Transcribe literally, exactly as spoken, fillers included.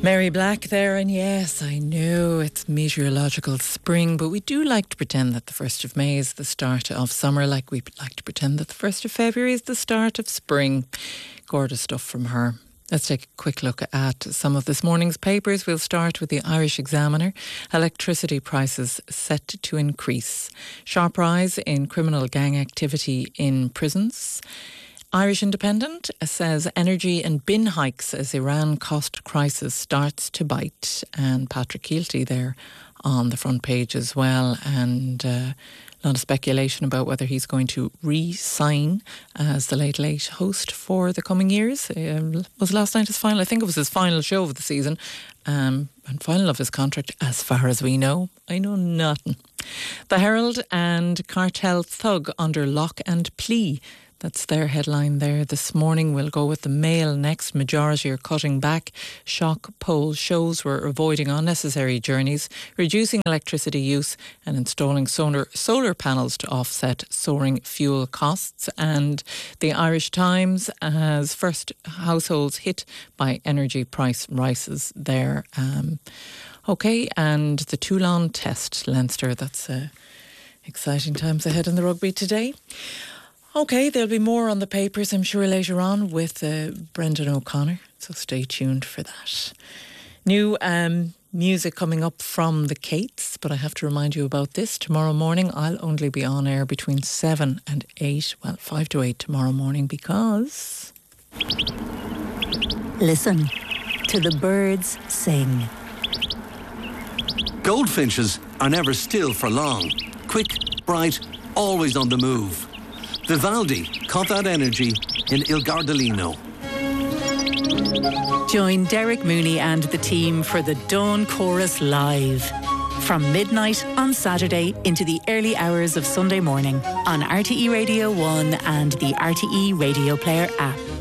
Mary Black there, and yes, I know it's meteorological spring, but we do like to pretend that the first of May is the start of summer, like we like to pretend that the first of February is the start of spring. Gorgeous stuff from her. Let's take a quick look at some of this morning's papers. We'll start with the Irish Examiner. Electricity prices set to increase. Sharp rise in criminal gang activity in prisons. Irish Independent says energy and bin hikes as Iran cost crisis starts to bite. And Patrick Keelty there on the front page as well. And uh, a lot of speculation about whether he's going to re-sign as the Late Late host for the coming years. Um, was last night his final? I think it was his final show of the season. Um, and final of his contract, as far as we know. I know nothing. The Herald and Cartel Thug under lock and plea. That's their headline there this morning. We'll go with the Mail next. Majority are cutting back. Shock poll shows we're avoiding unnecessary journeys, reducing electricity use and installing solar, solar panels to offset soaring fuel costs. And the Irish Times has first households hit by energy price rises there. Um, OK, and the Toulon Test, Leinster. That's uh, exciting times ahead in the rugby today. OK, there'll be more on the papers, I'm sure, later on with uh, Brendan O'Connor, so stay tuned for that. New um, music coming up from the Cates, but I have to remind you about this. Tomorrow morning, I'll only be on air between seven and eight, well, five to eight tomorrow morning, because... Listen to the birds sing. Goldfinches are never still for long. Quick, bright, always on the move. Vivaldi caught that energy in Il Gardellino. Join Derek Mooney and the team for the Dawn Chorus Live. From midnight on Saturday into the early hours of Sunday morning on R T E Radio one and the R T E Radio Player app.